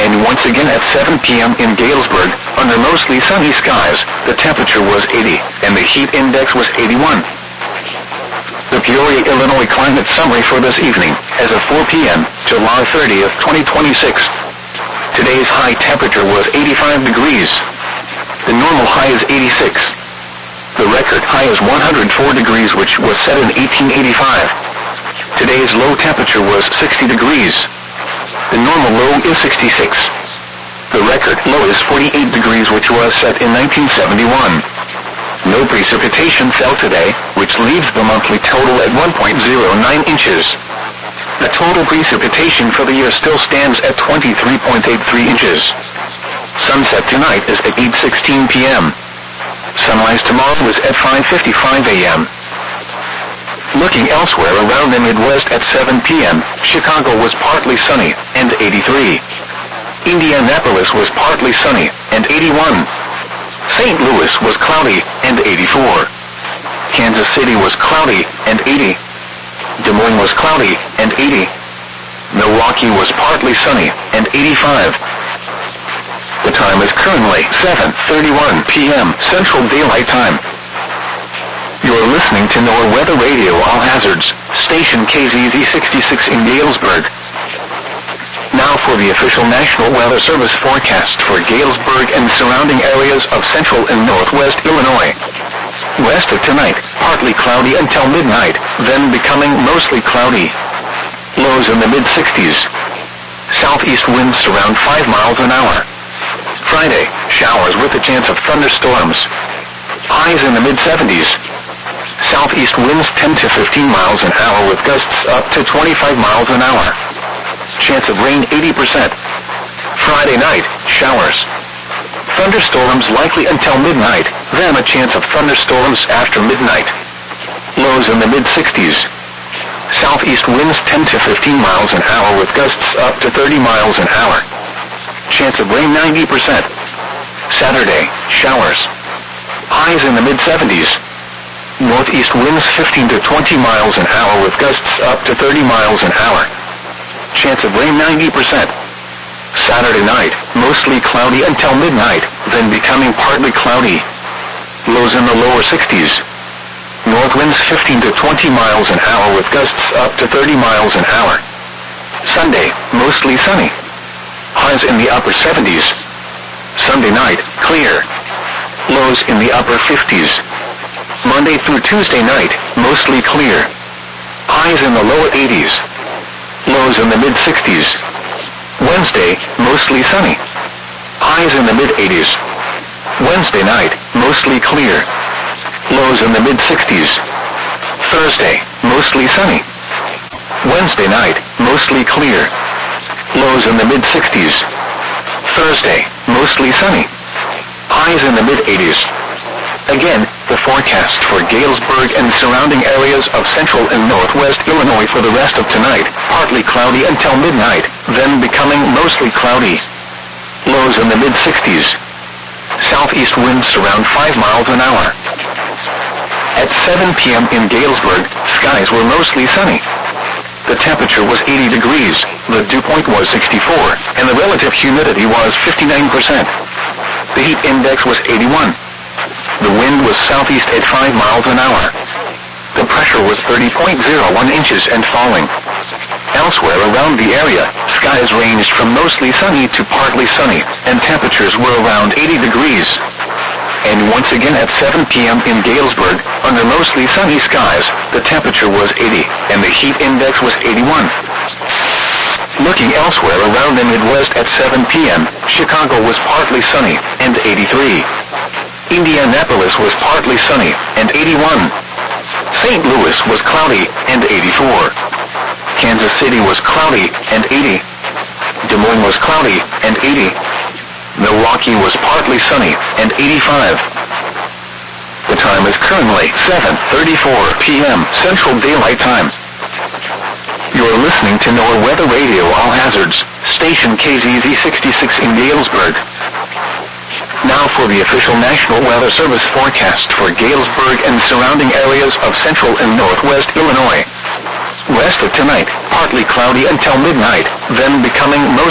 And once again at 7 p.m. in Galesburg, under mostly sunny skies, the temperature was 80, and the heat index was 81. The Peoria, Illinois climate summary for this evening, as of 4 p.m., July 30th, 2026. Today's high temperature was 85 degrees. The normal high is 86. The record high is 104 degrees, which was set in 1885. Today's low temperature was 60 degrees. The normal low is 66. The record low is 48 degrees, which was set in 1971. No precipitation fell today, which leaves the monthly total at 1.09 inches. The total precipitation for the year still stands at 23.83 inches. Sunset tonight is at 8:16 p.m. Sunrise tomorrow is at 5:55 a.m. Looking elsewhere around the Midwest at 7 p.m., Chicago was partly sunny, and 83. Indianapolis was partly sunny, and 81. St. Louis was cloudy, and 84. Kansas City was cloudy, and 80. Des Moines was cloudy, and 80. Milwaukee was partly sunny, and 85. The time is currently 7:31 p.m. Central Daylight Time. You're listening to NOAA Weather Radio All Hazards, station KZZ 66 in Galesburg. Now for the official National Weather Service forecast for Galesburg and surrounding areas of central and northwest Illinois. West of tonight, partly cloudy until midnight, then becoming mostly cloudy. Lows in the mid-60s. Southeast winds around 5 miles an hour. Friday, showers with a chance of thunderstorms. Highs in the mid-70s. Southeast winds 10 to 15 miles an hour with gusts up to 25 miles an hour. Chance of rain 80%. Friday night, showers. Thunderstorms likely until midnight, then a chance of thunderstorms after midnight. Lows in the mid-60s. Southeast winds 10 to 15 miles an hour with gusts up to 30 miles an hour. Chance of rain 90%. Saturday, showers. Highs in the mid-70s. Northeast winds 15 to 20 miles an hour with gusts up to 30 miles an hour. Chance of rain 90%. Saturday night, mostly cloudy until midnight, then becoming partly cloudy. Lows in the lower 60s. North winds 15 to 20 miles an hour with gusts up to 30 miles an hour. Sunday, mostly sunny. Highs in the upper 70s. Sunday night, clear. Lows in the upper 50s. Monday through Tuesday night, mostly clear. Highs in the lower 80s. Lows in the mid-60s. Wednesday, mostly sunny. Highs in the mid-80s. Wednesday night, mostly clear. Lows in the mid-60s. Thursday, mostly sunny. Wednesday night, mostly clear. Lows in the mid-60s. Thursday, mostly sunny. Highs in the mid-80s. Again, the forecast for Galesburg and surrounding areas of central and northwest Illinois for the rest of tonight, partly cloudy until midnight, then becoming mostly cloudy. Lows in the mid-60s. Southeast winds around 5 miles an hour. At 7 p.m. in Galesburg, skies were mostly sunny. The temperature was 80 degrees, the dew point was 64, and the relative humidity was 59%. The heat index was 81. The wind was southeast at 5 miles an hour. The pressure was 30.01 inches and falling. Elsewhere around the area, skies ranged from mostly sunny to partly sunny, and temperatures were around 80 degrees. And once again at 7 p.m. in Galesburg, under mostly sunny skies, the temperature was 80, and the heat index was 81. Looking elsewhere around the Midwest at 7 p.m., Chicago was partly sunny, and 83. Indianapolis was partly sunny, and 81. St. Louis was cloudy, and 84. Kansas City was cloudy, and 80. Des Moines was cloudy, and 80. Milwaukee was partly sunny, and 85. The time is currently 7:34 p.m. Central Daylight Time. You're listening to NOAA Weather Radio All Hazards, station KZZ 66 in Galesburg. Now for the official National Weather Service forecast for Galesburg and surrounding areas of central and northwest Illinois. West of tonight, partly cloudy until midnight, then becoming mostly